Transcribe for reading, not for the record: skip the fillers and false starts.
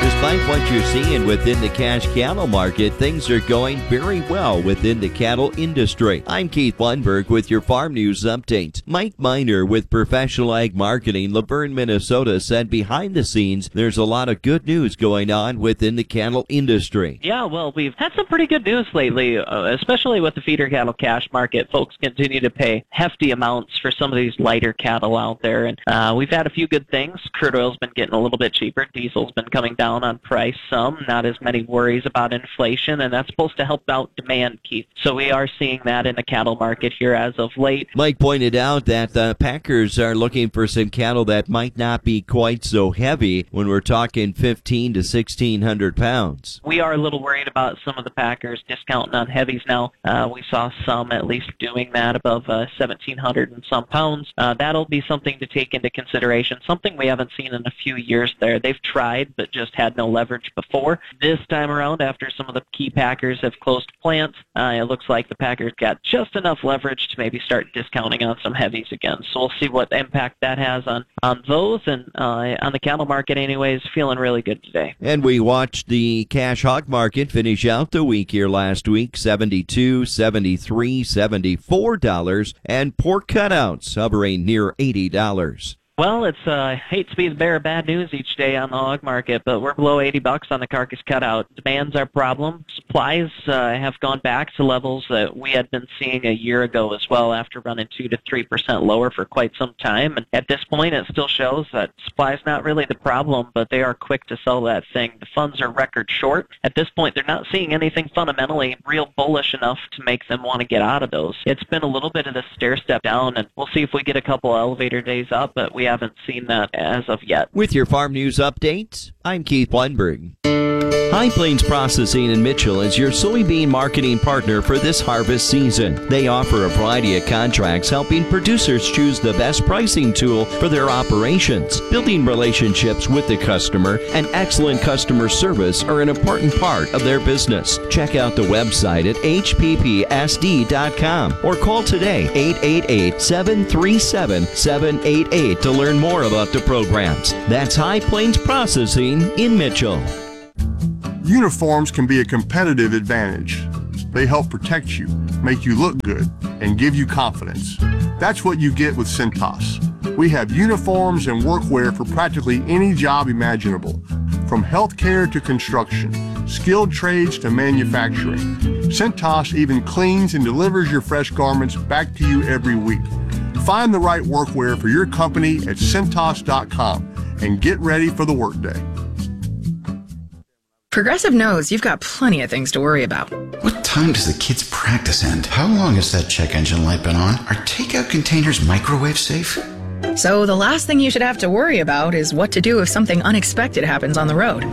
Despite what you're seeing within the cash cattle market, things are going very well within the cattle industry. I'm Keith Lundberg with your Farm News Update. Mike Miner with Professional Ag Marketing, Luverne, Minnesota, said behind the scenes there's a lot of good news going on within the cattle industry. Yeah, well, we've had some pretty good news lately, especially with the feeder cattle cash market. Folks continue to pay hefty amounts for some of these lighter cattle out there, and we've had a few good things. Crude oil's been getting a little bit cheaper. Diesel's been coming down on price some. Not as many worries about inflation, and that's supposed to help out demand, Keith. So we are seeing that in the cattle market here as of late. Mike pointed out that the packers are looking for some cattle that might not be quite so heavy when we're talking 1,500 to 1,600 pounds. We are a little worried about some of the packers discounting on heavies now. We saw some at least doing that above 1,700 and some pounds. That'll be something to take into consideration, something we haven't seen in a few years there. They've tried, but just had no leverage before. This time around, after some of the key packers have closed plants, it looks like the packers got just enough leverage to maybe start discounting on some heavies again. So we'll see what impact that has on those. And on the cattle market anyways, feeling really good today. And we watched the cash hog market finish out the week here last week, $72, $73, $74, and pork cutouts hovering near $80. Well, it's hate to be the bearer of bad news each day on the hog market, but we're below $80 on the carcass cutout. Demand's our problem. Supplies have gone back to levels that we had been seeing a year ago as well, after running 2 to 3% lower for quite some time. And at this point, it still shows that supply's not really the problem, but they are quick to sell that thing. The funds are record short. At this point, they're not seeing anything fundamentally real bullish enough to make them want to get out of those. It's been a little bit of a stair step down, and we'll see if we get a couple elevator days up, but we haven't seen that as of yet. With your Farm News Update, I'm Keith Lundberg. High Plains Processing in Mitchell is your soybean marketing partner for this harvest season. They offer a variety of contracts helping producers choose the best pricing tool for their operations. Building relationships with the customer and excellent customer service are an important part of their business. Check out the website at hppsd.com or call today 888-737-788 to learn more about the programs. That's High Plains Processing in Mitchell. Uniforms can be a competitive advantage. They help protect you, make you look good, and give you confidence. That's what you get with Cintas. We have uniforms and workwear for practically any job imaginable, from healthcare to construction, skilled trades to manufacturing. Cintas even cleans and delivers your fresh garments back to you every week. Find the right workwear for your company at Cintas.com and get ready for the workday. Progressive knows you've got plenty of things to worry about. What time does the kids' practice end? How long has that check engine light been on? Are takeout containers microwave safe? So the last thing you should have to worry about is what to do if something unexpected happens on the road.